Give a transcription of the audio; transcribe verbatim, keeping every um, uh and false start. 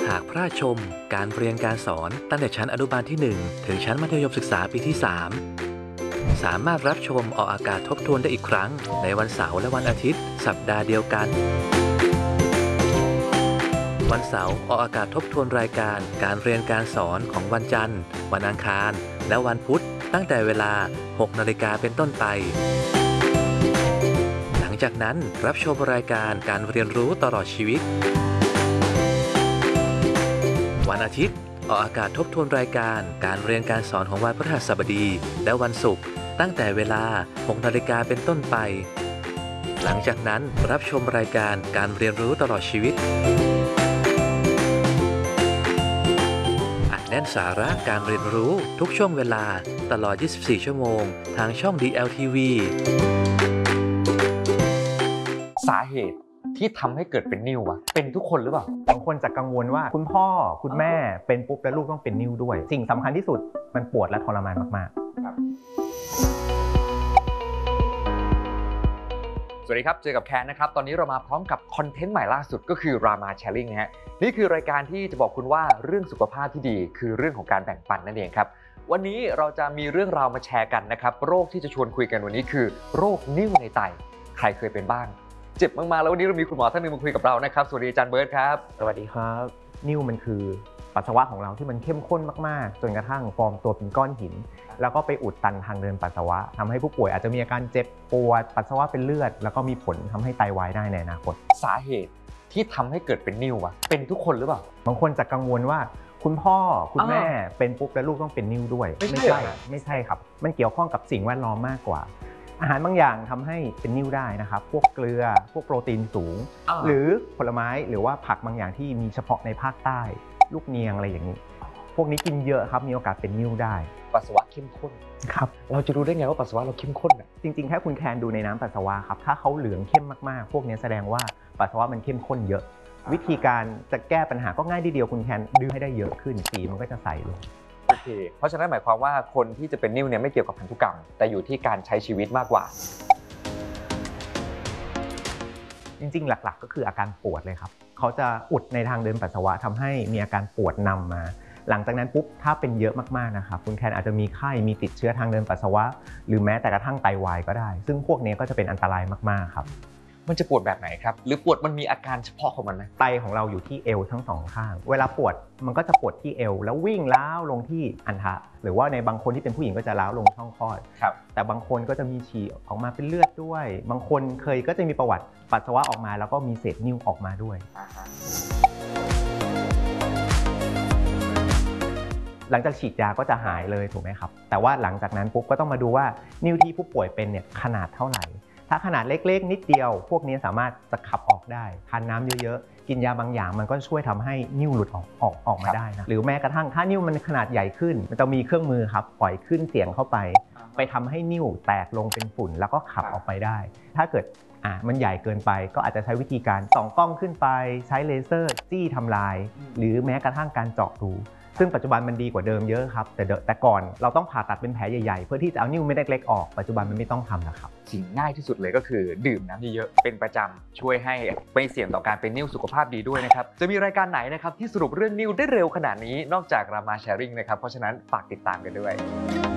หากพลาดชมการเรียนการสอนตั้งแต่ชั้นอนุบาลที่หนึ่งถึงชั้นมัธยมศึกษาปีที่สามสามารถรับชมออกอากาศทบทวนได้อีกครั้งในวันเสาร์และวันอาทิตย์สัปดาห์เดียวกันวันเสาร์ออกอากาศทบทวนรายการการเรียนการสอนของวันจันทร์วันอังคารและวันพุธตั้งแต่เวลาหกนาฬิกาเป็นต้นไปหลังจากนั้นรับชมรายการการเรียนรู้ตลอดชีวิตวันอาทิตย์ออกอากาศทบทวนรายการการเรียนการสอนของวันพฤหัสบดีและวันศุกร์ตั้งแต่เวลาหกนาฬิกาเป็นต้นไปหลังจากนั้นรับชมรายการการเรียนรู้ตลอดชีวิตอัดแน่นสาระการเรียนรู้ทุกช่วงเวลาตลอดยี่สิบสี่ชั่วโมงทางช่อง ดี แอล ที วีสาเหตุที่ทำให้เกิดเป็นนิ่ววะเป็นทุกคนหรือเปล่าบางคนจะกังวลว่าคุณพ่อคุณแม่เป็นปุ๊บแล้วลูกต้องเป็นนิ่วด้วยสิ่งสำคัญที่สุดมันปวดและทรมานมากๆครับสวัสดีครับเจอกับแคนนะครับตอนนี้เรามาพร้อมกับคอนเทนต์ใหม่ล่าสุดก็คือ Rama Sharing นะฮะนี่คือรายการที่จะบอกคุณว่าเรื่องสุขภาพที่ดีคือเรื่องของการแบ่งปันนั่นเองครับวันนี้เราจะมีเรื่องราวมาแชร์กันนะครับโรคที่จะชวนคุยกันวันนี้คือโรคนิ่วในไตใครเคยเป็นบ้างเจ็บมากๆแล้ววันนี้เรามีคุณหมอท่านหนึ่งมาคุยกับเรานะครับสวัสดีอาจารย์เบิร์ตครับสวัสดีครับนิ่วมันคือปัสสาวะของเราที่มันเข้มข้นมากๆจนกระทั่งฟอร์มตัวเป็นก้อนหินแล้วก็ไปอุดตันทางเดินปัสสาวะทำให้ผู้ป่วยอาจจะมีอาการเจ็บปวดปัสสาวะเป็นเลือดแล้วก็มีผลทำให้ไตวายได้ในอนาคตสาเหตุที่ทำให้เกิดเป็นนิ่ววะเป็นทุกคนหรือเปล่าบางคนจะกังวลว่าคุณพ่อคุณแม่เป็นปุ๊บแล้วลูกต้องเป็นนิ่วด้วยไม่ใช่ไม่ใช่ครับมันเกี่ยวข้องกับสิ่งแวดล้อมมากกว่าอาหารบางอย่างทำให้เป็นนิ่วได้นะครับพวกเกลือพวกโปรตีนสูงหรือผลไม้หรือว่าผักบางอย่างที่มีเฉพาะในภาคใต้ลูกเนียงอะไรอย่างนี้พวกนี้กินเยอะครับมีโอกาสเป็นนิ่วได้ปัสสาวะเข้มข้นครับเราจะรู้ได้ไงว่าปัสสาวะเราเข้มข้นจริงๆแค่คุณแคนดูในน้ำปัสสาวะครับถ้าเขาเหลืองเข้มมากๆพวกนี้แสดงว่าปัสสาวะมันเข้มข้นเยอะวิธีการจะแก้ปัญหาก็ง่ายทีเดียวคุณแคนดื้อให้ได้เยอะขึ้นสีมันก็จะใสลงโอเคเพราะฉะนั้นหมายความว่าคนที่จะเป็นนิ่วเนี่ยไม่เกี่ยวกับพันธุกรรมแต่อยู่ที่การใช้ชีวิตมากกว่าจริงๆหลักๆก็คืออาการปวดเลยครับเขาจะอุดในทางเดินปัสสาวะทำให้มีอาการปวดนำมาหลังจากนั้นปุ๊บถ้าเป็นเยอะมากๆนะครับคุณแคนอาจจะมีไข้มีติดเชื้อทางเดินปัสสาวะหรือแม้แต่กระทั่งไตวายก็ได้ซึ่งพวกนี้ก็จะเป็นอันตรายมากๆครับมันจะปวดแบบไหนครับหรือปวดมันมีอาการเฉพาะของมันไหมไตของเราอยู่ที่เอวทั้งสองข้างเวลาปวดมันก็จะปวดที่เอวแล้ววิ่งล้าวลงที่อัณฑะหรือว่าในบางคนที่เป็นผู้หญิงก็จะล้าวลงช่องคลอดครับแต่บางคนก็จะมีฉี่ออกมาเป็นเลือดด้วยบางคนเคยก็จะมีประวัติปัสสาวะออกมาแล้วก็มีเศษนิ่วออกมาด้วยหลังจากฉีดยาก็จะหายเลยถูกไหมครับแต่ว่าหลังจากนั้นปุ๊บก็ต้องมาดูว่านิ่วที่ผู้ป่วยเป็นเนี่ยขนาดเท่าไหร่ถ้าขนาดเล็กๆนิดเดียวพวกนี้สามารถจะขับออกได้ทานน้ำเยอะๆกินยาบางอย่างมันก็ช่วยทำให้นิ่วหลุดออกออกออกมาได้นะหรือแม้กระทั่งถ้านิ่วมันขนาดใหญ่ขึ้นมันจะมีเครื่องมือครับปล่อยขึ้นเสียงเข้าไปไปทำให้นิ่วแตกลงเป็นฝุ่นแล้วก็ขับออกไปได้ถ้าเกิดอ่ะมันใหญ่เกินไปก็อาจจะใช้วิธีการส่องกล้องขึ้นไปใช้เลเซอร์จี้ทำลายหรือแม้กระทั่งการเจาะรูซึ่งปัจจุบันมันดีกว่าเดิมเยอะครับแต่แต่ก่อนเราต้องผ่าตัดเป็นแผลใหญ่ๆเพื่อที่จะเอานิ่วเม็ดเล็กๆออกปัจจุบันมันไม่ต้องทำแล้วครับสิ่งง่ายที่สุดเลยก็คือดื่มน้ำเยอะๆเป็นประจำช่วยให้ไม่เสี่ยงต่อการเป็นนิ่วสุขภาพดีด้วยนะครับจะมีรายการไหนนะครับที่สรุปเรื่องนิ่วได้เร็วขนาดนี้นอกจาก Rama Sharing นะครับเพราะฉะนั้นฝากติดตามกันด้วย